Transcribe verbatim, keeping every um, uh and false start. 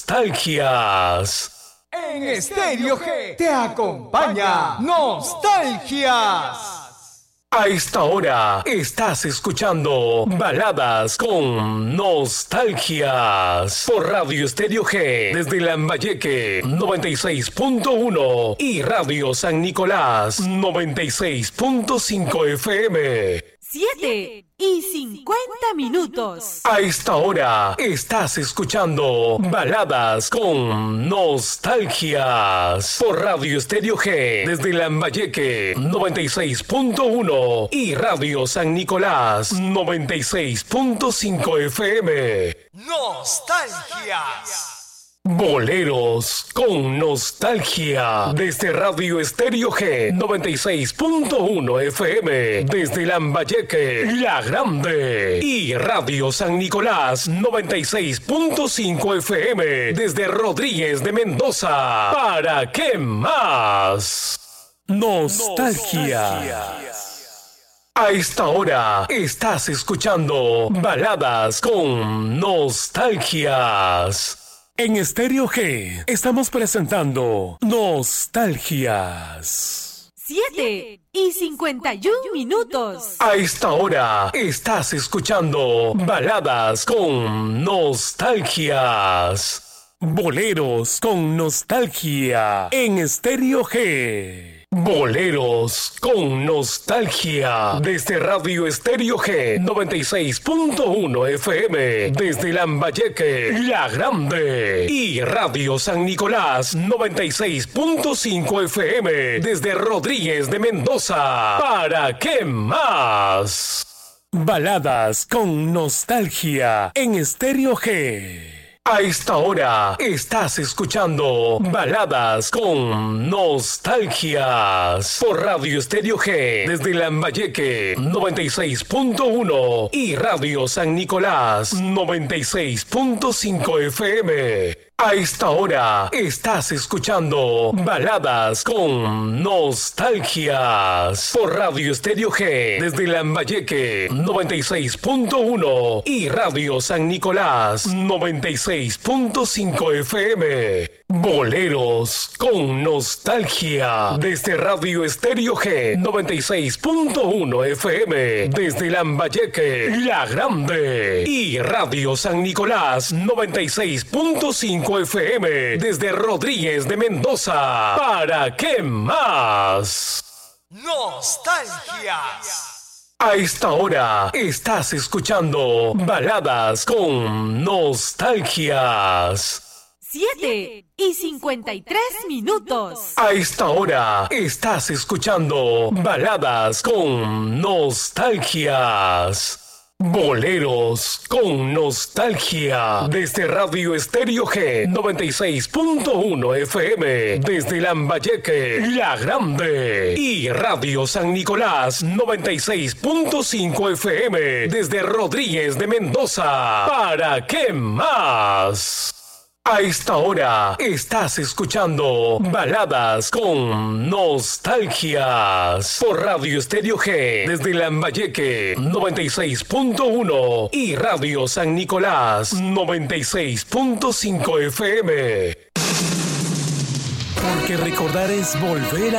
Nostalgias. En Estéreo G te acompaña Nostalgias. A esta hora estás escuchando Baladas con Nostalgias por Radio Estéreo G desde Lambayeque noventa y seis punto uno y Radio San Nicolás noventa y seis punto cinco F M. siete y cincuenta minutos. A esta hora estás escuchando Baladas con Nostalgias por Radio Estéreo G desde Lambayeque noventa y seis punto uno y Radio San Nicolás noventa y seis punto cinco F M. Nostalgias. Boleros con nostalgia desde Radio Estéreo G noventa y seis punto uno F M desde Lambayeque, La Grande y Radio San Nicolás noventa y seis punto cinco F M desde Rodríguez de Mendoza. ¿Para qué más? Nostalgia. A esta hora estás escuchando Baladas con Nostalgias. En Estéreo G estamos presentando Nostalgias. siete y cincuenta y uno minutos. A esta hora estás escuchando Baladas con Nostalgias. Boleros con nostalgia en Estéreo G. Boleros con nostalgia desde Radio Estéreo G noventa y seis punto uno F M desde Lambayeque, La Grande y Radio San Nicolás noventa y seis punto cinco F M desde Rodríguez de Mendoza. ¿Para qué más? Baladas con nostalgia en Estéreo G. A esta hora estás escuchando Baladas con Nostalgias por Radio Estéreo G desde Lambayeque noventa y seis punto uno y Radio San Nicolás noventa y seis punto cinco F M. A esta hora estás escuchando Baladas con Nostalgias por Radio Estéreo G desde Lambayeque noventa y seis punto uno y Radio San Nicolás noventa y seis punto cinco F M. Boleros con nostalgia desde Radio Estéreo G noventa y seis punto uno F M desde Lambayeque, La Grande y Radio San Nicolás noventa y seis punto cinco F M desde Rodríguez de Mendoza. ¿Para qué más? Nostalgias. A esta hora estás escuchando Baladas con Nostalgias. siete y cincuenta y tres minutos. A esta hora estás escuchando Baladas con Nostalgias. Boleros con nostalgia desde Radio Estéreo G noventa y seis punto uno F M desde Lambayeque, La Grande y Radio San Nicolás noventa y seis punto cinco F M desde Rodríguez de Mendoza. ¿Para qué más? A esta hora estás escuchando Baladas con Nostalgias por Radio Estéreo G desde Lambayeque noventa y seis punto uno y Radio San Nicolás noventa y seis punto cinco F M. Porque recordar es volver a